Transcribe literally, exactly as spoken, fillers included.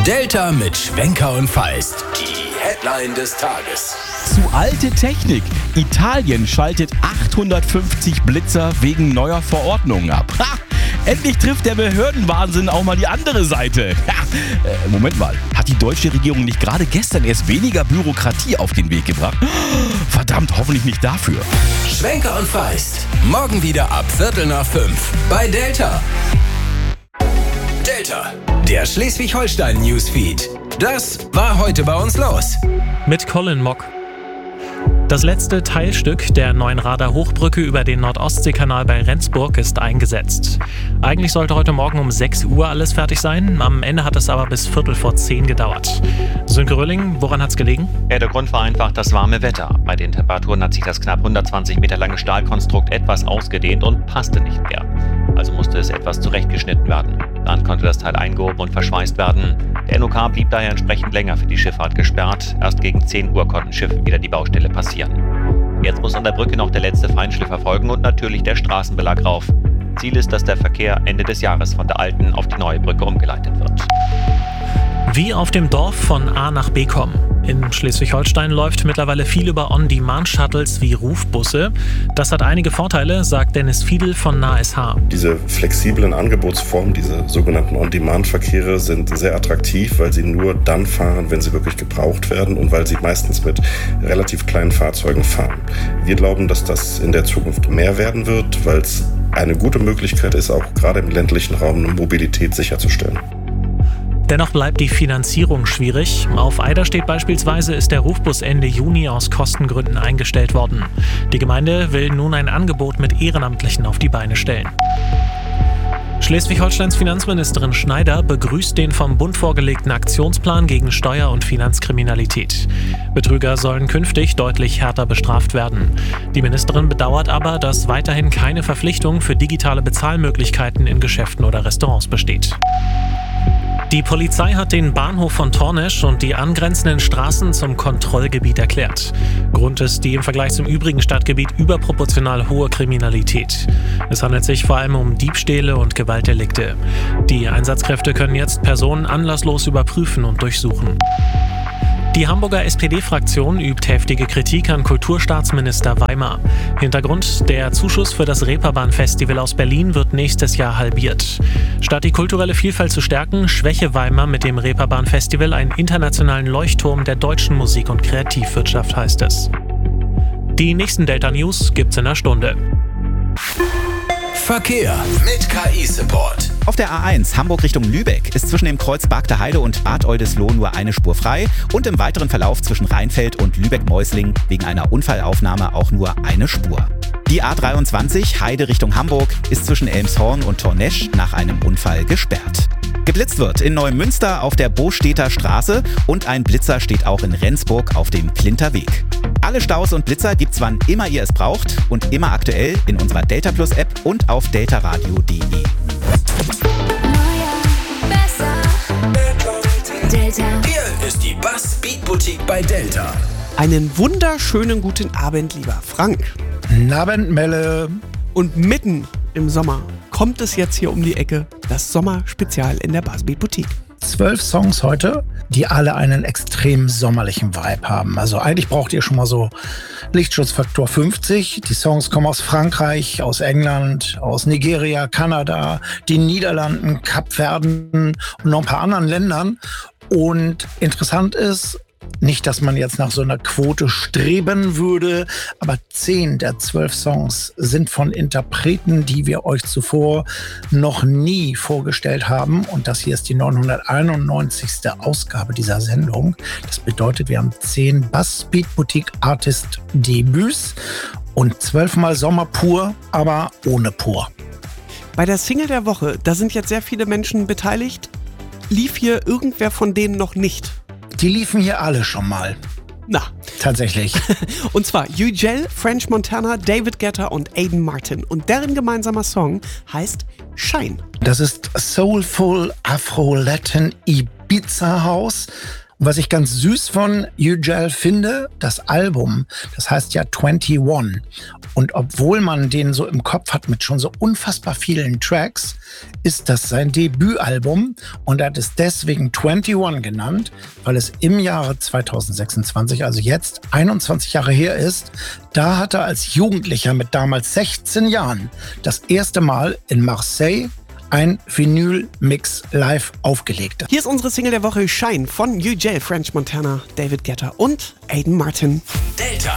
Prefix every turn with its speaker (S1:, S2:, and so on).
S1: Delta mit Schwenker und Feist. Die Headline des Tages.
S2: Zu alte Technik. Italien schaltet achthundertfünfzig Blitzer wegen neuer Verordnungen ab. Ha! Endlich trifft der Behördenwahnsinn auch mal die andere Seite. Ha! Äh, Moment mal, hat die deutsche Regierung nicht gerade gestern erst weniger Bürokratie auf den Weg gebracht? Verdammt, hoffentlich nicht dafür.
S1: Schwenker und Feist. Morgen wieder ab Viertel nach fünf bei Delta. Delta, der Schleswig-Holstein-Newsfeed. Das war heute bei uns los.
S3: Mit Colin Mock. Das letzte Teilstück der neuen Radar-Hochbrücke über den Nord-Ostsee-Kanal bei Rendsburg ist eingesetzt. Eigentlich sollte heute Morgen um sechs Uhr alles fertig sein, am Ende hat es aber bis Viertel vor zehn gedauert. Sönke Rölling, woran hat's gelegen?
S4: Ja, der Grund war einfach das warme Wetter. Bei den Temperaturen hat sich das knapp hundertzwanzig Meter lange Stahlkonstrukt etwas ausgedehnt und passte nicht mehr. Also musste es etwas zurechtgeschnitten werden. Dann konnte das Teil eingehoben und verschweißt werden. Der N O K blieb daher entsprechend länger für die Schifffahrt gesperrt. Erst gegen zehn Uhr konnten Schiffe wieder die Baustelle passieren. Jetzt muss an der Brücke noch der letzte Feinschliff erfolgen und natürlich der Straßenbelag rauf. Ziel ist, dass der Verkehr Ende des Jahres von der alten auf die neue Brücke umgeleitet wird.
S3: Wie auf dem Dorf von A nach B kommen. In Schleswig-Holstein läuft mittlerweile viel über On-Demand-Shuttles wie Rufbusse. Das hat einige Vorteile, sagt Dennis Fiedel von N A S H.
S5: Diese flexiblen Angebotsformen, diese sogenannten On-Demand-Verkehre sind sehr attraktiv, weil sie nur dann fahren, wenn sie wirklich gebraucht werden und weil sie meistens mit relativ kleinen Fahrzeugen fahren. Wir glauben, dass das in der Zukunft mehr werden wird, weil es eine gute Möglichkeit ist, auch gerade im ländlichen Raum eine Mobilität sicherzustellen.
S3: Dennoch bleibt die Finanzierung schwierig. Auf Eiderstedt beispielsweise ist der Rufbus Ende Juni aus Kostengründen eingestellt worden. Die Gemeinde will nun ein Angebot mit Ehrenamtlichen auf die Beine stellen. Schleswig-Holsteins Finanzministerin Schneider begrüßt den vom Bund vorgelegten Aktionsplan gegen Steuer- und Finanzkriminalität. Betrüger sollen künftig deutlich härter bestraft werden. Die Ministerin bedauert aber, dass weiterhin keine Verpflichtung für digitale Bezahlmöglichkeiten in Geschäften oder Restaurants besteht. Die Polizei hat den Bahnhof von Tornesch und die angrenzenden Straßen zum Kontrollgebiet erklärt. Grund ist die im Vergleich zum übrigen Stadtgebiet überproportional hohe Kriminalität. Es handelt sich vor allem um Diebstähle und Gewaltdelikte. Die Einsatzkräfte können jetzt Personen anlasslos überprüfen und durchsuchen. Die Hamburger S P D-Fraktion übt heftige Kritik an Kulturstaatsminister Weimar. Hintergrund: Der Zuschuss für das Reeperbahn-Festival aus Berlin wird nächstes Jahr halbiert. Statt die kulturelle Vielfalt zu stärken, schwäche Weimar mit dem Reeperbahn-Festival einen internationalen Leuchtturm der deutschen Musik- und Kreativwirtschaft, heißt es. Die nächsten Delta-News gibt's in einer Stunde.
S1: Verkehr mit K I-Support.
S6: Auf der A eins Hamburg Richtung Lübeck ist zwischen dem Kreuz Bargter Heide und Bad Oldesloe nur eine Spur frei und im weiteren Verlauf zwischen Rheinfeld und Lübeck-Meusling wegen einer Unfallaufnahme auch nur eine Spur. Die A dreiundzwanzig Heide Richtung Hamburg ist zwischen Elmshorn und Tornesch nach einem Unfall gesperrt. Geblitzt wird in Neumünster auf der Bostädter Straße und ein Blitzer steht auch in Rendsburg auf dem Klinter Weg. Alle Staus und Blitzer gibt's wann immer ihr es braucht und immer aktuell in unserer Delta Plus App und auf deltaradio punkt de.
S1: Delta. Hier ist die Bass Beat Boutique bei Delta.
S7: Einen wunderschönen guten Abend, lieber Frank.
S8: Guten Abend, Melle.
S7: Und mitten im Sommer kommt es jetzt hier um die Ecke, das Sommerspezial in der Bass Beat Boutique.
S8: Zwölf Songs heute, die alle einen extrem sommerlichen Vibe haben. Also eigentlich braucht ihr schon mal so Lichtschutzfaktor fünfzig. Die Songs kommen aus Frankreich, aus England, aus Nigeria, Kanada, den Niederlanden, Kapverden und noch ein paar anderen Ländern. Und interessant ist, nicht, dass man jetzt nach so einer Quote streben würde, aber zehn der zwölf Songs sind von Interpreten, die wir euch zuvor noch nie vorgestellt haben. Und das hier ist die neunhunderteinundneunzigste Ausgabe dieser Sendung. Das bedeutet, wir haben zehn Bass Beat Boutique Artist Debüts und zwölfmal Sommer pur, aber ohne pur.
S7: Bei der Single der Woche, da sind jetzt sehr viele Menschen beteiligt. Lief hier irgendwer von denen noch nicht?
S8: Die liefen hier alle schon mal.
S7: Na.
S8: Tatsächlich.
S7: Und zwar Ugel, French Montana, David Guetta und Aiden Martin. Und deren gemeinsamer Song heißt Shine.
S8: Das ist Soulful Afro-Latin Ibiza House. Und was ich ganz süß von Ugel finde, das Album, das heißt ja einundzwanzig. Und obwohl man den so im Kopf hat mit schon so unfassbar vielen Tracks, ist das sein Debütalbum. Und er hat es deswegen einundzwanzig genannt, weil es im Jahre zweitausendsechsundzwanzig, also jetzt einundzwanzig Jahre her ist. Da hat er als Jugendlicher mit damals sechzehn Jahren das erste Mal in Marseille ein Vinyl-Mix live aufgelegt.
S7: Hier ist unsere Single der Woche Shine von Ugel, French Montana, David Guetta und Aiden Martin.
S1: Delta.